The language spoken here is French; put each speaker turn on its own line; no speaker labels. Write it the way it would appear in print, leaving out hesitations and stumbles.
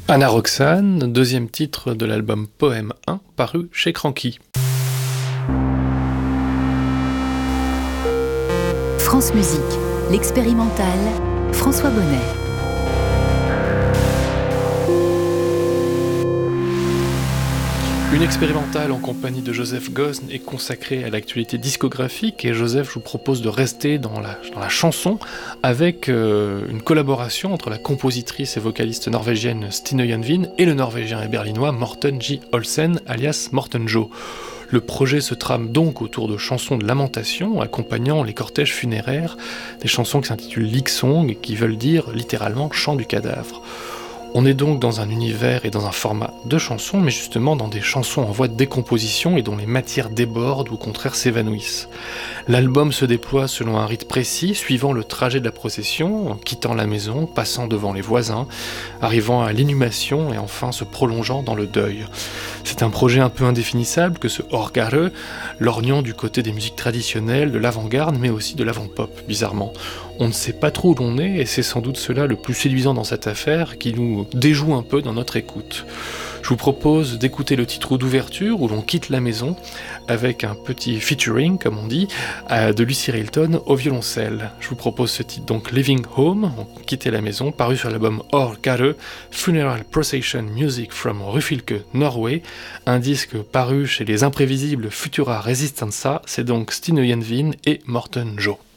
Anna Roxane, deuxième titre de l'album Poème 1, paru chez Cranky.
France Musique, l'expérimental, François Bonnet.
Une expérimentale en compagnie de Joseph Gosn est consacrée à l'actualité discographique et Joseph, je vous propose de rester dans la chanson avec une collaboration entre la compositrice et vocaliste norvégienne Stine Janvin et le norvégien et berlinois Morten J. Olsen alias Morten Jo. Le projet se trame donc autour de chansons de lamentation accompagnant les cortèges funéraires, des chansons qui s'intitulent Liksong et qui veulent dire littéralement chant du cadavre. On est donc dans un univers et dans un format de chansons, mais justement dans des chansons en voie de décomposition et dont les matières débordent ou au contraire s'évanouissent. L'album se déploie selon un rite précis, suivant le trajet de la procession, en quittant la maison, passant devant les voisins, arrivant à l'inhumation et enfin se prolongeant dans le deuil. C'est un projet un peu indéfinissable que ce Orgare, lorgnant du côté des musiques traditionnelles, de l'avant-garde, mais aussi de l'avant-pop, bizarrement. On ne sait pas trop où l'on est, et c'est sans doute cela le plus séduisant dans cette affaire, qui nous déjoue un peu dans notre écoute. Je vous propose d'écouter le titre d'ouverture, où l'on quitte la maison, avec un petit featuring, comme on dit, de Lucy Railton au violoncelle. Je vous propose ce titre, donc Living Home, quitter la maison, paru sur l'album Orgare, Funeral Procession Music from Ryfylke, Norway, un disque paru chez les imprévisibles Futura Resistanza, c'est donc Stine Janvin et Morten Jo.